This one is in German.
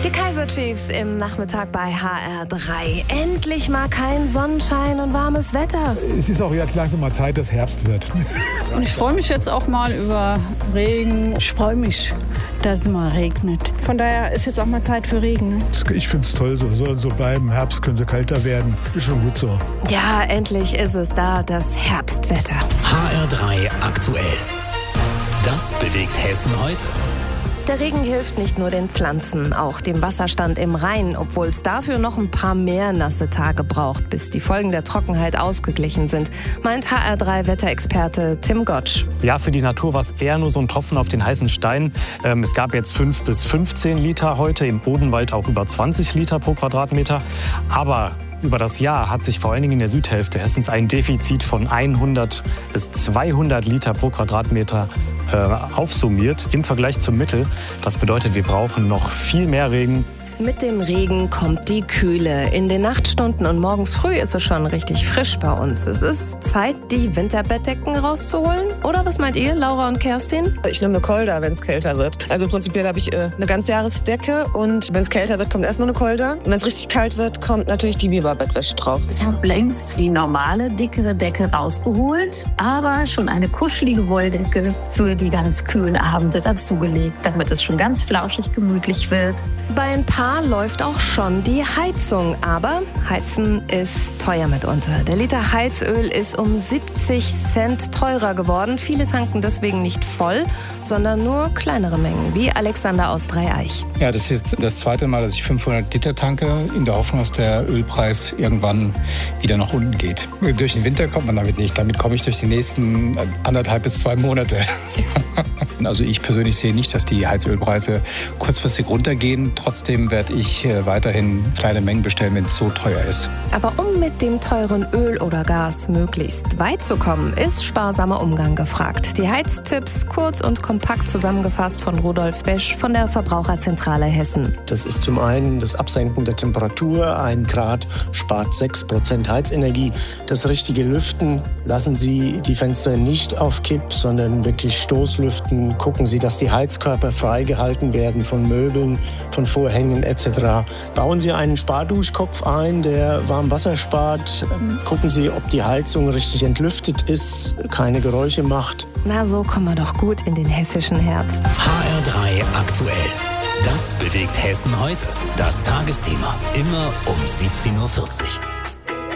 Die Kaiser Chiefs im Nachmittag bei HR3. Endlich mal kein Sonnenschein und warmes Wetter. Es ist auch jetzt langsam mal Zeit, dass Herbst wird. Und ich freue mich jetzt auch mal über Regen. Ich freue mich, dass es mal regnet. Von daher ist jetzt auch mal Zeit für Regen. Ne? Ich finde es toll, so soll so bleiben. Herbst könnte kälter werden. Ist schon gut so. Ja, endlich ist es da, das Herbstwetter. HR3 aktuell. Das bewegt Hessen heute. Der Regen hilft nicht nur den Pflanzen, auch dem Wasserstand im Rhein, obwohl es dafür noch ein paar mehr nasse Tage braucht, bis die Folgen der Trockenheit ausgeglichen sind, meint HR3-Wetterexperte Tim Gottsch. Ja, für die Natur war es eher nur so ein Tropfen auf den heißen Stein. Es gab jetzt 5 bis 15 Liter heute, im Bodenwald auch über 20 Liter pro Quadratmeter. Aber über das Jahr hat sich vor allen Dingen in der Südhälfte Hessens ein Defizit von 100 bis 200 Liter pro Quadratmeter aufsummiert im Vergleich zum Mittel. Das bedeutet, wir brauchen noch viel mehr Regen. Mit dem Regen kommt die Kühle. In den Nachtstunden und morgens früh ist es schon richtig frisch bei uns. Es ist Zeit, die Winterbettdecken rauszuholen. Oder was meint ihr, Laura und Kerstin? Ich nehme eine Kolder, wenn es kälter wird. Also prinzipiell habe ich eine Ganzjahresdecke und wenn es kälter wird, kommt erstmal eine Kolder. Und wenn es richtig kalt wird, kommt natürlich die Biberbettwäsche drauf. Ich habe längst die normale, dickere Decke rausgeholt, aber schon eine kuschelige Wolldecke für die ganz kühlen Abende dazugelegt, damit es schon ganz flauschig gemütlich wird. Bei ein paar läuft auch schon die Heizung, aber Heizen ist teuer mitunter. Der Liter Heizöl ist um 70 Cent teurer geworden. Viele tanken deswegen nicht voll, sondern nur kleinere Mengen, wie Alexander aus Dreieich. Ja, das ist das zweite Mal, dass ich 500 Liter tanke, in der Hoffnung, dass der Ölpreis irgendwann wieder nach unten geht. Durch den Winter kommt man damit nicht. Damit komme ich durch die nächsten 1,5 bis 2 Monate. Also ich persönlich sehe nicht, dass die Heizölpreise kurzfristig runtergehen. Trotzdem werde ich weiterhin kleine Mengen bestellen, wenn es so teuer ist. Aber um mit dem teuren Öl oder Gas möglichst weit zu kommen, ist sparsamer Umgang gefragt. Die Heiztipps kurz und kompakt zusammengefasst von Rudolf Besch von der Verbraucherzentrale Hessen. Das ist zum einen das Absenken der Temperatur. 1 Grad spart 6% Heizenergie. Das richtige Lüften. Lassen Sie die Fenster nicht auf Kipp, sondern wirklich Stoßlüften. Gucken Sie, dass die Heizkörper freigehalten werden von Möbeln, von Vorhängen etc. Bauen Sie einen Sparduschkopf ein, der warm Wasser spart. Gucken Sie, ob die Heizung richtig entlüftet ist, keine Geräusche macht. Na, so kommen wir doch gut in den hessischen Herbst. HR3 aktuell. Das bewegt Hessen heute. Das Tagesthema. Immer um 17:40 Uhr.